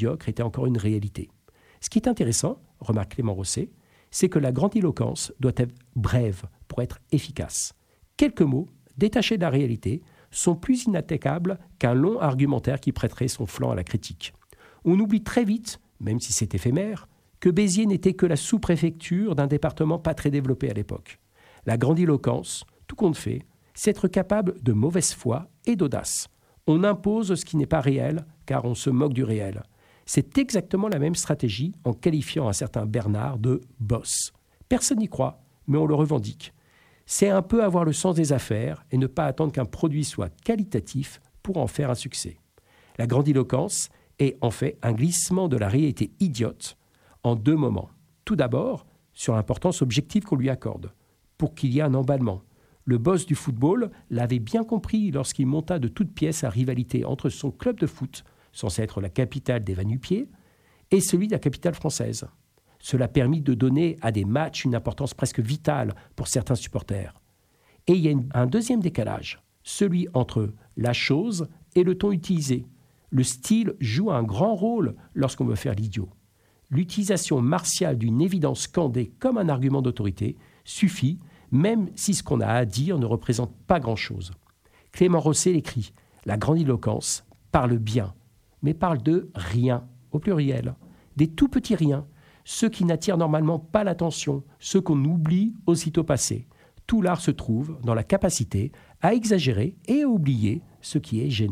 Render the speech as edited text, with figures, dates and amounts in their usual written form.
médiocre était encore une réalité. Ce qui est intéressant, remarque Clément Rosset, c'est que la grandiloquence doit être brève pour être efficace. Quelques mots, détachés de la réalité, sont plus inattaquables qu'un long argumentaire qui prêterait son flanc à la critique. On oublie très vite, même si c'est éphémère, que Béziers n'était que la sous-préfecture d'un département pas très développé à l'époque. La grandiloquence, tout compte fait, c'est être capable de mauvaise foi et d'audace. On impose ce qui n'est pas réel, car on se moque du réel. C'est exactement la même stratégie en qualifiant un certain Bernard de « boss ». Personne n'y croit, mais on le revendique. C'est un peu avoir le sens des affaires et ne pas attendre qu'un produit soit qualitatif pour en faire un succès. La grandiloquence est en fait un glissement de la réalité idiote en deux moments. Tout d'abord, sur l'importance objective qu'on lui accorde, pour qu'il y ait un emballement. Le boss du football l'avait bien compris lorsqu'il monta de toutes pièces la rivalité entre son club de foot, censé être la capitale des va-nu-pieds, et celui de la capitale française. Cela permit de donner à des matchs une importance presque vitale pour certains supporters. Et il y a un deuxième décalage, celui entre la chose et le ton utilisé. Le style joue un grand rôle lorsqu'on veut faire l'idiot. L'utilisation martiale d'une évidence scandée comme un argument d'autorité suffit, même si ce qu'on a à dire ne représente pas grand-chose. Clément Rosset écrit « La grandiloquence parle bien, mais parle de rien, au pluriel, des tout petits riens, ceux qui n'attirent normalement pas l'attention, ceux qu'on oublie aussitôt passés. Tout l'art se trouve dans la capacité à exagérer et à oublier ce qui est gênant. »